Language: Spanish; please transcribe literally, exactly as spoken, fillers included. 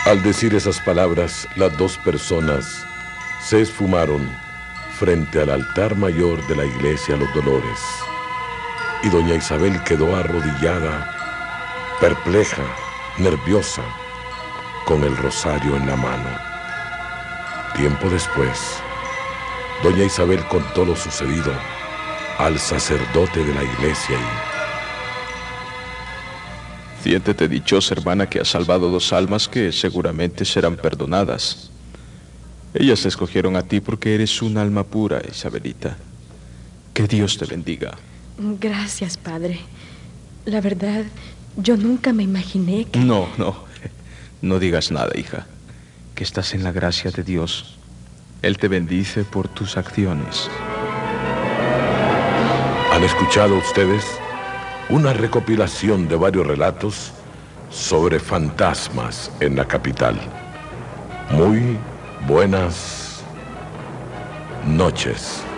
Al decir esas palabras, las dos personas se esfumaron frente al altar mayor de la iglesia Los Dolores, y doña Isabel quedó arrodillada, perpleja, nerviosa, con el rosario en la mano. Tiempo después, doña Isabel contó lo sucedido al sacerdote de la iglesia y... Siéntete dichosa, hermana, que has salvado dos almas que seguramente serán perdonadas. Ellas te escogieron a ti porque eres un alma pura, Isabelita. Que Dios te bendiga. Gracias, padre. La verdad, yo nunca me imaginé que... No, no. No digas nada, hija. Que estás en la gracia de Dios. Él te bendice por tus acciones. ¿Han escuchado ustedes una recopilación de varios relatos sobre fantasmas en la capital? Muy buenas noches.